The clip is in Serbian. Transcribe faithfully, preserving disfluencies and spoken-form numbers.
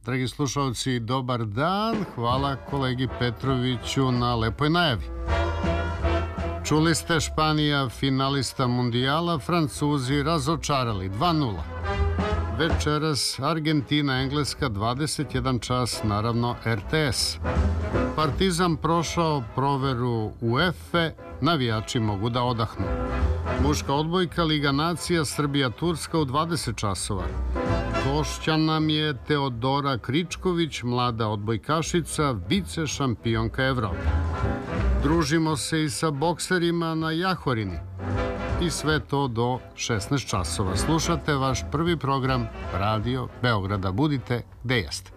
Dragi slušalci, dobar dan. Hvala kolegi Petroviću na lepoj najavi. Čuli ste, Španija, finalista mundijala, Francuzi razočarali dva nula. Večeras Argentina, Engleska, dvadeset jedan čas, naravno R T S. Partizan prošao proveru UEFA, navijači mogu da odahnu. Muška odbojka, Liga nacija, Srbija, Turska u dvadeset časova. Gošća nam je Teodora Kričković, mlada odbojkašica, vice šampionka Evrope. Družimo se i sa bokserima na Jahorini. I sve to do šesnaest časova. Slušate vaš prvi program Radio Beograda. Budite gde jeste.